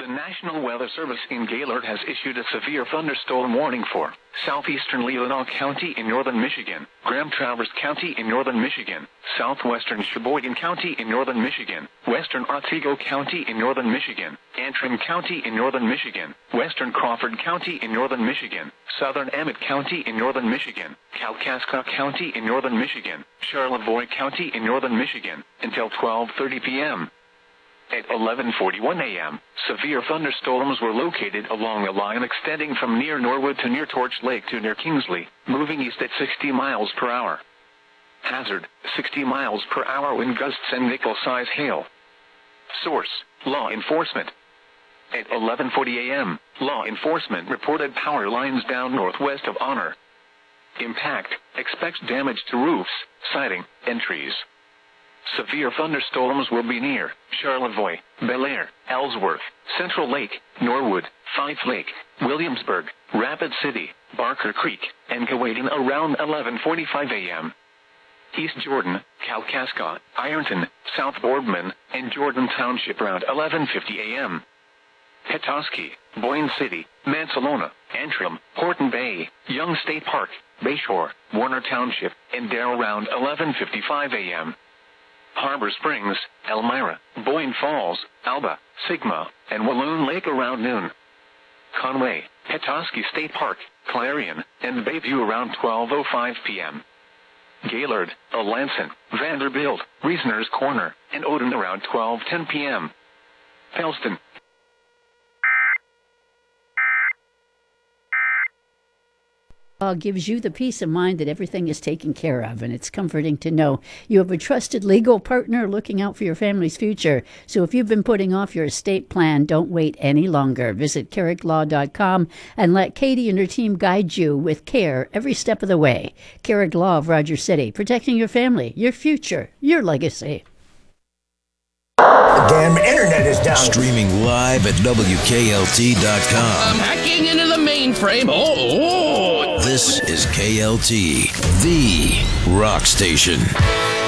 National Weather Service in Gaylord has issued a severe thunderstorm warning for southeastern Leelanau County in northern Michigan, Grand Traverse County in northern Michigan, southwestern Sheboygan County in northern Michigan, western Otsego County in northern Michigan, Antrim County in northern Michigan, western Crawford County in northern Michigan, southern Emmett County in northern Michigan, Kalkaska County in northern Michigan, Charlevoix County in northern Michigan, until 12:30 p.m. At 11:41 a.m., severe thunderstorms were located along a line extending from near Norwood to near Torch Lake to near Kingsley, moving east at 60 miles per hour. Hazard, 60 miles per hour wind gusts and nickel-size hail. Source, law enforcement. At 11:40 a.m., law enforcement reported power lines down northwest of Honor. Impact, expects damage to roofs, siding, and trees. Severe thunderstorms will be near Charlevoix, Bel Air, Ellsworth, Central Lake, Norwood, Fife Lake, Williamsburg, Rapid City, Barker Creek, and Cowayton around 11:45 a.m. East Jordan, Kalkaska, Ironton, South Boardman, and Jordan Township around 11:50 a.m. Petoskey, Boyne City, Mansalona, Antrim, Horton Bay, Young State Park, Bayshore, Warner Township, and Darrow around 11:55 a.m. Harbor Springs, Elmira, Boyne Falls, Alba, Sigma, and Walloon Lake around noon. Conway, Petoskey State Park, Clarion, and Bayview around 12:05 p.m. Gaylord, Alanson, Vanderbilt, Reasoner's Corner, and Odin around 12:10 p.m. Pellston. Gives you the peace of mind that everything is taken care of, and it's comforting to know you have a trusted legal partner looking out for your family's future. So if you've been putting off your estate plan, don't wait any longer. Visit CarrickLaw.com and let Katie and her team guide you with care every step of the way. Carrick Law of Rogers City, protecting your family, your future, your legacy. The damn internet is down. Streaming live at WKLT.com. I'm hacking into the mainframe. Oh. This is KLT, the rock station.